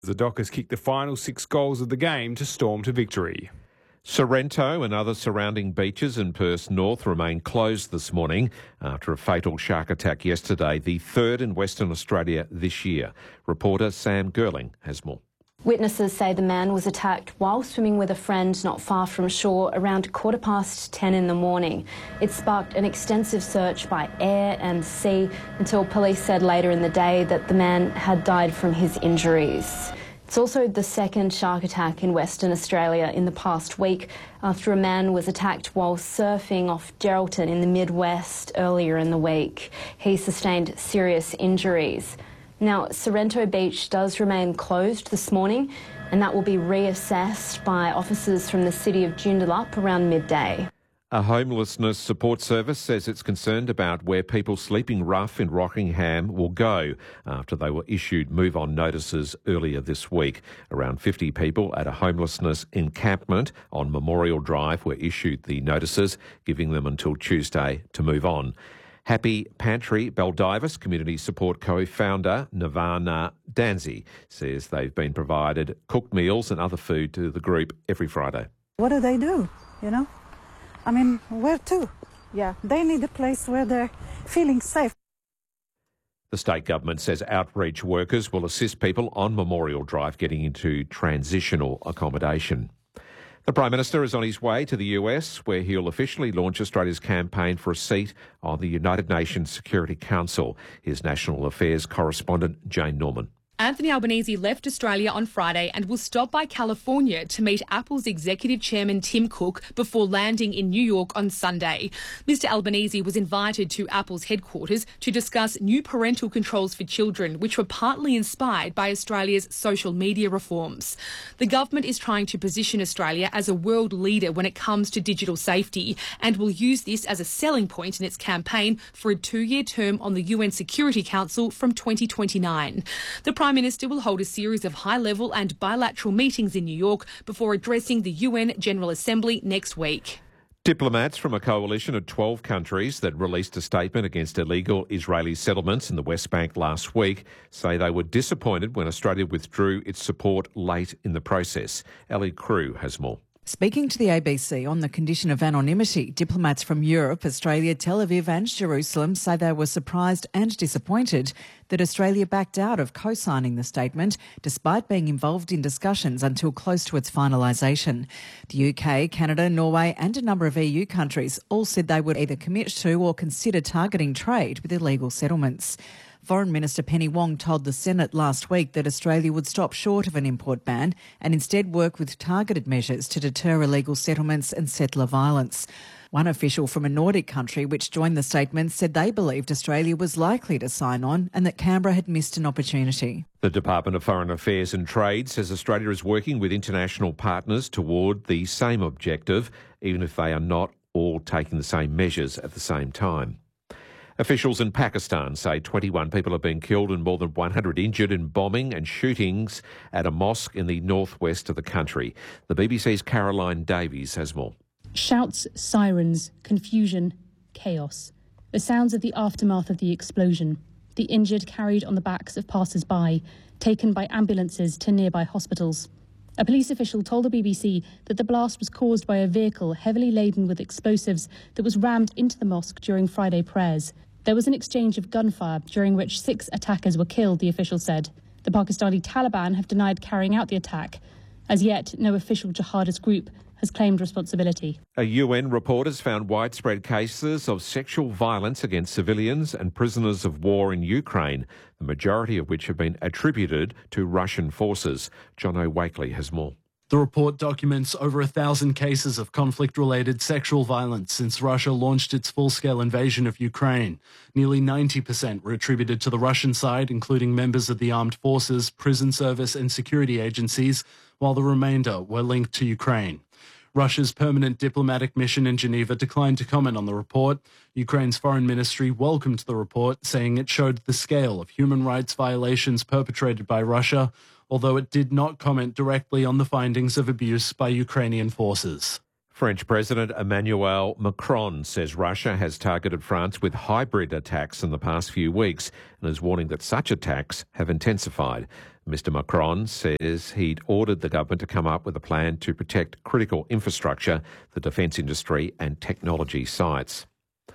The Dockers kicked the final 6 goals of the game to storm to victory. Sorrento and other surrounding beaches in Perth North remain closed this morning after a fatal shark attack yesterday, the third in Western Australia this year. Reporter Sam Gerling has more. Witnesses say the man was attacked while swimming with a friend not far from shore around 10:15 in the morning. It sparked an extensive search by air and sea until police said later in the day that the man had died from his injuries. It's also the second shark attack in Western Australia in the past week after a man was attacked while surfing off Geraldton in the Midwest earlier in the week. He sustained serious injuries. Now, Sorrento Beach does remain closed this morning, and that will be reassessed by officers from the city of Joondalup around midday. A homelessness support service says it's concerned about where people sleeping rough in Rockingham will go after they were issued move-on notices earlier this week. Around 50 people at a homelessness encampment on Memorial Drive were issued the notices, giving them until Tuesday to move on. Happy Pantry Baldivis Community Support co-founder Nirvana Danzi says they've been provided cooked meals and other food to the group every Friday. What do they do, I mean, where to? Yeah, they need a place where they're feeling safe. The state government says outreach workers will assist people on Memorial Drive getting into transitional accommodation. The Prime Minister is on his way to the US, where he'll officially launch Australia's campaign for a seat on the United Nations Security Council. Here's National Affairs correspondent Jane Norman. Anthony Albanese left Australia on Friday and will stop by California to meet Apple's executive chairman Tim Cook before landing in New York on Sunday. Mr Albanese was invited to Apple's headquarters to discuss new parental controls for children, which were partly inspired by Australia's social media reforms. The government is trying to position Australia as a world leader when it comes to digital safety and will use this as a selling point in its campaign for a 2-year term on the UN Security Council from 2029. The Prime Minister will hold a series of high-level and bilateral meetings in New York before addressing the UN General Assembly next week. Diplomats from a coalition of 12 countries that released a statement against illegal Israeli settlements in the West Bank last week say they were disappointed when Australia withdrew its support late in the process. Ellie Crew has more. Speaking to the ABC on the condition of anonymity, diplomats from Europe, Australia, Tel Aviv and Jerusalem say they were surprised and disappointed that Australia backed out of co-signing the statement despite being involved in discussions until close to its finalisation. The UK, Canada, Norway and a number of EU countries all said they would either commit to or consider targeting trade with illegal settlements. Foreign Minister Penny Wong told the Senate last week that Australia would stop short of an import ban and instead work with targeted measures to deter illegal settlements and settler violence. One official from a Nordic country which joined the statement said they believed Australia was likely to sign on and that Canberra had missed an opportunity. The Department of Foreign Affairs and Trade says Australia is working with international partners toward the same objective, even if they are not all taking the same measures at the same time. Officials in Pakistan say 21 people have been killed and more than 100 injured in bombing and shootings at a mosque in the northwest of the country. The BBC's Caroline Davies has more. Shouts, sirens, confusion, chaos. The sounds of the aftermath of the explosion. The injured carried on the backs of passers-by, taken by ambulances to nearby hospitals. A police official told the BBC that the blast was caused by a vehicle heavily laden with explosives that was rammed into the mosque during Friday prayers. There was an exchange of gunfire during which 6 attackers were killed, the official said. The Pakistani Taliban have denied carrying out the attack. As yet, no official jihadist group has claimed responsibility. A UN report has found widespread cases of sexual violence against civilians and prisoners of war in Ukraine, the majority of which have been attributed to Russian forces. John O'Wakely has more. The report documents over 1,000 cases of conflict-related sexual violence since Russia launched its full-scale invasion of Ukraine. Nearly 90% were attributed to the Russian side, including members of the armed forces, prison service and security agencies, while the remainder were linked to Ukraine. Russia's permanent diplomatic mission in Geneva declined to comment on the report. Ukraine's foreign ministry welcomed the report, saying it showed the scale of human rights violations perpetrated by Russia, although it did not comment directly on the findings of abuse by Ukrainian forces. French President Emmanuel Macron says Russia has targeted France with hybrid attacks in the past few weeks and is warning that such attacks have intensified. Mr Macron says he'd ordered the government to come up with a plan to protect critical infrastructure, the defence industry and technology sites.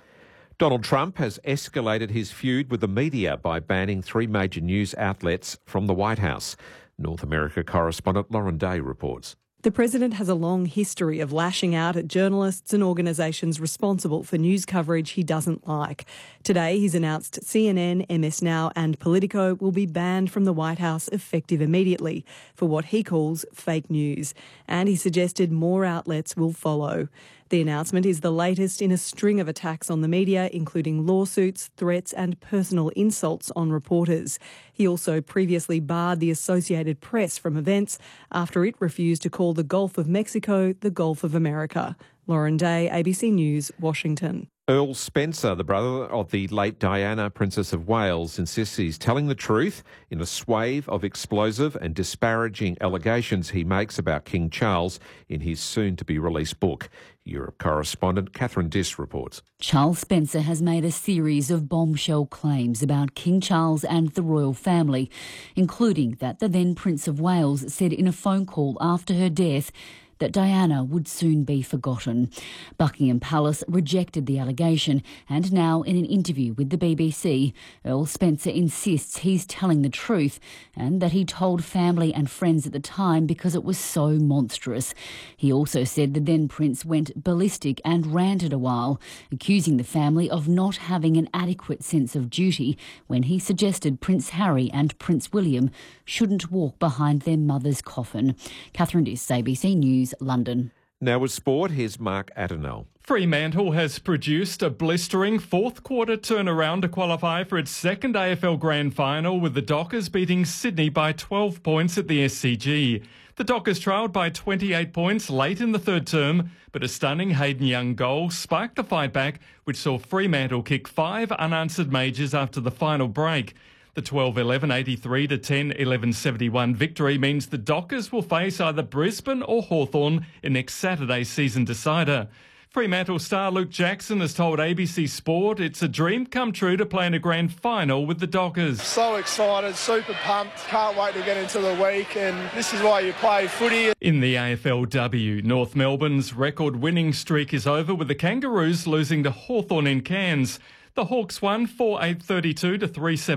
Donald Trump has escalated his feud with the media by banning 3 major news outlets from the White House. North America correspondent Lauren Day reports. The president has a long history of lashing out at journalists and organisations responsible for news coverage he doesn't like. Today, he's announced CNN, MS Now and Politico will be banned from the White House effective immediately for what he calls fake news. And he suggested more outlets will follow. The announcement is the latest in a string of attacks on the media, including lawsuits, threats and personal insults on reporters. He also previously barred the Associated Press from events after it refused to call the Gulf of Mexico the Gulf of America. Lauren Day, ABC News, Washington. Earl Spencer, the brother of the late Diana, Princess of Wales, insists he's telling the truth in a swathe of explosive and disparaging allegations he makes about King Charles in his soon-to-be-released book. Europe correspondent Catherine Diss reports. Charles Spencer has made a series of bombshell claims about King Charles and the royal family, including that the then Prince of Wales said in a phone call after her death that Diana would soon be forgotten. Buckingham Palace rejected the allegation, and now in an interview with the BBC, Earl Spencer insists he's telling the truth and that he told family and friends at the time because it was so monstrous. He also said the then Prince went ballistic and ranted a while, accusing the family of not having an adequate sense of duty when he suggested Prince Harry and Prince William shouldn't walk behind their mother's coffin. Catherine Diss, ABC News, London. Now with sport, here's Mark Adenell. Fremantle has produced a blistering fourth-quarter turnaround to qualify for its second AFL Grand Final, with the Dockers beating Sydney by 12 points at the SCG. The Dockers trailed by 28 points late in the third term, but a stunning Hayden Young goal sparked the fight back, which saw Fremantle kick 5 unanswered majors after the final break. The 12-11, 83-10, 11-71 victory means the Dockers will face either Brisbane or Hawthorn in next Saturday's season decider. Fremantle star Luke Jackson has told ABC Sport it's a dream come true to play in a grand final with the Dockers. So excited, super pumped, can't wait to get into the week, and this is why you play footy. In the AFLW, North Melbourne's record winning streak is over, with the Kangaroos losing to Hawthorn in Cairns. The Hawks won 4-8-32 to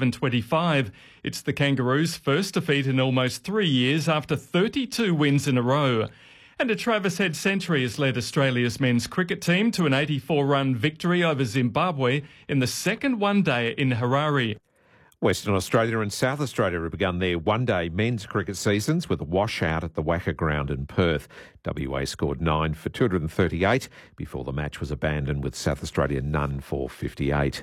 3-7-25. It's the Kangaroos' first defeat in almost 3 years after 32 wins in a row. And a Travis Head century has led Australia's men's cricket team to an 84-run victory over Zimbabwe in the second one-day in Harare. Western Australia and South Australia have begun their one-day men's cricket seasons with a washout at the Wacker Ground in Perth. WA scored 9 for 238 before the match was abandoned, with South Australia none for 58.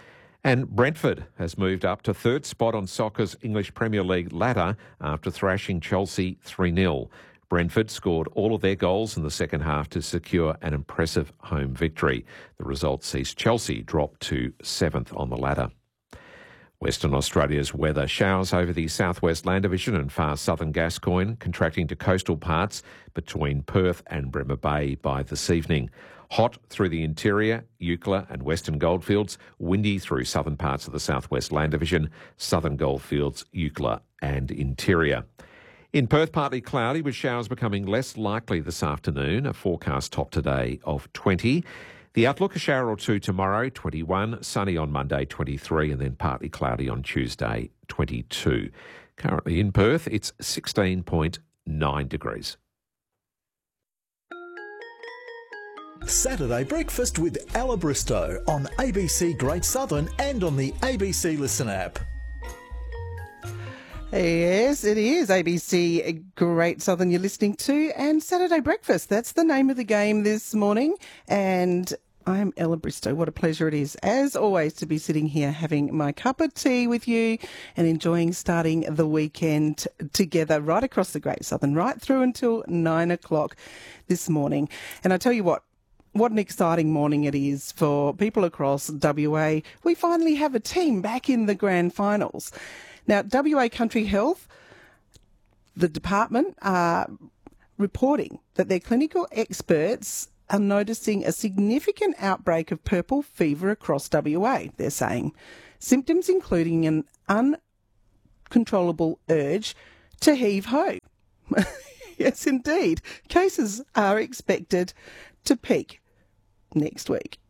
And Brentford has moved up to third spot on soccer's English Premier League ladder after thrashing Chelsea 3-0. Brentford scored all of their goals in the second half to secure an impressive home victory. The result sees Chelsea drop to 7th on the ladder. Western Australia's weather: showers over the southwest Land Division and far southern Gascoyne, contracting to coastal parts between Perth and Bremer Bay by this evening. Hot through the interior, Eucla and western Goldfields. Windy through southern parts of the southwest Land Division, southern Goldfields, Eucla and interior. In Perth, partly cloudy with showers becoming less likely this afternoon. A forecast top today of 20. The outlook: a shower or two tomorrow, 21, sunny on Monday, 23, and then partly cloudy on Tuesday, 22. Currently in Perth, it's 16.9 degrees. Saturday Breakfast with Ella Bristow on ABC Great Southern and on the ABC Listen app. Yes, it is ABC Great Southern you're listening to, and Saturday Breakfast, that's the name of the game this morning. And I am Ella Bristow. What a pleasure it is, as always, to be sitting here having my cup of tea with you and enjoying starting the weekend together right across the Great Southern, right through until 9 o'clock this morning. And I tell you what an exciting morning it is for people across WA. We finally have a team back in the grand finals. Now, WA Country Health, the department, are reporting that their clinical experts are noticing a significant outbreak of purple fever across WA, they're saying. Symptoms including an uncontrollable urge to heave ho. Yes, indeed. Cases are expected to peak next week.